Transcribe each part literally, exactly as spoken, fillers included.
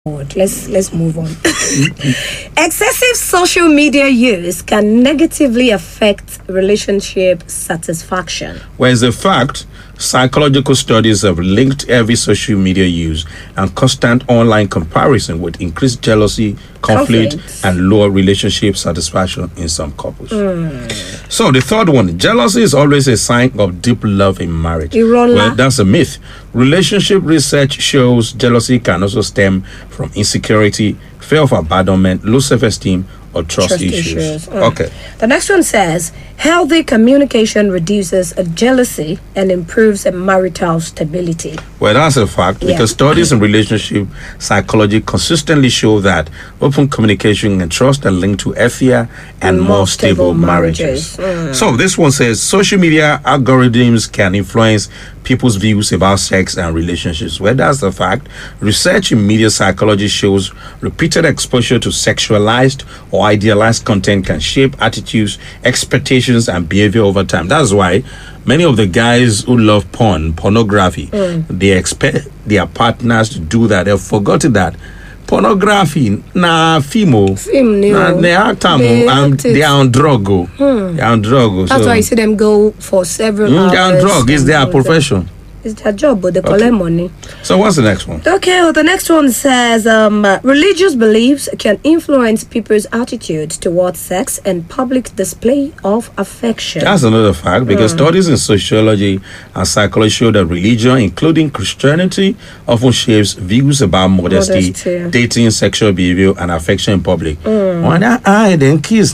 Let's let's move on. Excessive social media use can negatively affect relationship satisfaction. Well, it's a fact. Psychological studies have linked heavy social media use and constant online comparison with increased jealousy, conflict, conflict. and lower relationship satisfaction in some couples. Mm. So the third one, jealousy is always a sign of deep love in marriage. Irola. Well, that's a myth. Relationship research shows jealousy can also stem from insecurity, fear of abandonment, low self-esteem, or trust, trust issues. issues. Mm. Okay. The next one says, healthy communication reduces a jealousy and improves a marital stability. Well, that's a fact yeah. because studies in relationship psychology consistently show that open communication and trust are linked to healthier and, and more, more stable, stable marriages. marriages. Mm. So this one says, social media algorithms can influence people's views about sex and relationships. Well, that's the fact. Research in media psychology shows repeated exposure to sexualized or idealized content can shape attitudes, expectations, and behavior over time. That's why many of the guys who love porn, pornography, mm. they expect their partners to do that. They've forgotten that pornography, na fimo, na they are tamo, and they are on drug. Hmm. They are on drug. That's so. why you see them go for several mm, hours. They are on drug. It's their profession. It's their job, but they collect okay. money. So what's the next one? Okay, well, the next one says um, uh, religious beliefs can influence people's attitude towards sex and public display of affection. That's another fact because mm. studies in sociology and psychology show that religion, including Christianity, often shapes views about modesty, modesty. dating, sexual behavior, and affection in public. Mm. I then kiss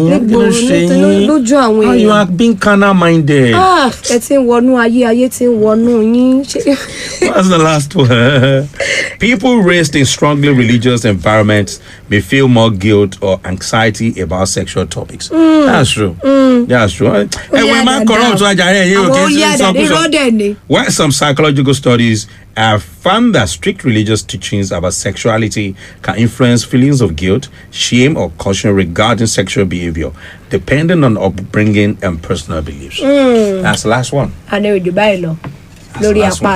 How you are being carnal minded? Ah, it's in one it's in one. What's the last one? People raised in strongly religious environments may feel more guilt or anxiety about sexual topics. Mm. That's true. Mm. That's true. Oh, yeah, Well, some psychological studies have found that strict religious teachings about sexuality can influence feelings of guilt, shame, or caution regarding sexual behavior, depending on upbringing and personal beliefs. Mm. That's the last one. I know the Bible. So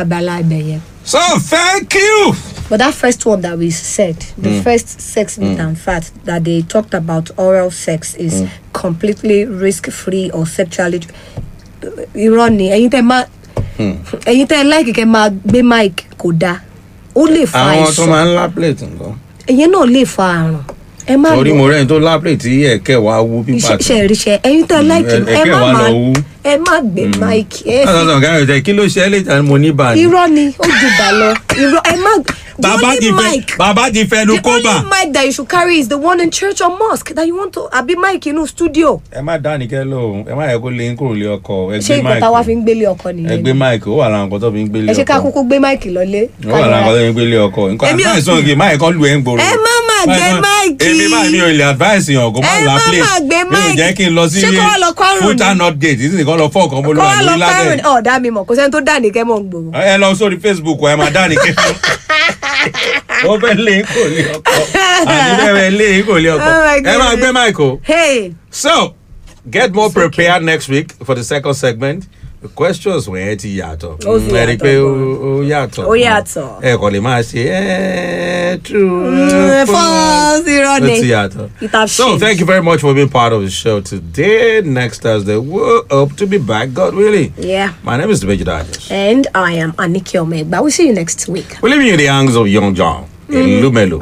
thank you. But that first one that we said, the mm. first sex myth mm. and fact that they talked about oral sex is mm. completely risk-free or sexually irony. Anytime, anytime like you can be mic koda, only fine. I want to man la plate ngo. You know, only fine. Emma, sorry, more than to la plate. Yeah, ke wa wu bi pa. Share, share. Anytime like Emma. ẹ má gbé máìkì ẹ fi. ọ̀sán ọ̀gá rẹ̀ kí ló ṣe é lè tàn mo ní bá ní. irọ́ ni ó ju bà lọ irọ́ ẹ má. bàbá ti fẹ́ bàbá ti fẹ́ nu kó bà. the only mic that you should carry is the one in church or mosque that you want to àbí mic inú studio. ẹ má dá nìkẹ́ lóhùn ẹ má yẹ kó lè ń kúrò lé ọkọ ẹ gbé mic. ṣé ìkọta wa fi ń gbélé ọkọ nìyẹn. ẹ gbé mic ó wà lára nǹkan tó fi ń gbélé ọkọ. ẹ ṣe ká kúkú gbé mic lọlé. ó wà lára nǹkan tó fi ń gbélé ọkọ. nǹkan àìsàn ògì máì kan lu ẹ̀ ń gbòòrò. ẹ má má gbé mic. èmi máa mi ò lè advice yàn kó má la play. ẹ má má gbé mic. mi ò jẹ́ kí n lọ sí Futa North Gate ìsìn kan lọ fọ́ ọ̀kan mo lọ wà lórí lábẹ́. ọ̀ dá mi mọ̀ kò sẹ́ni tó dá nìkẹ́ mọ̀ ń gbòòrò. ẹ lọ sórí Facebook ẹ máa dá nìkẹ́. ó fẹ́ lé kò lé ọkọ àti bẹ́ẹ̀ lé kò lé ọkọ ẹ máa gbé Michael. Hey. So get more prepared next week for the second segment. The questions were ti yàtọ̀. Ó sì yàtọ̀. Ó yàtọ̀. Ó yàtọ̀. Ẹ kò lè máa ṣe ẹ true. False irony. Ó ti yàtọ̀. So thank you very much for being part of the show today. Next Thursday we'll hope to be back, God willing. Yeah. My name is Debeji Daniels. And I am Aniki Omegba. We'll see you next week. We're leaving you in the hands of Young John in Lumelu.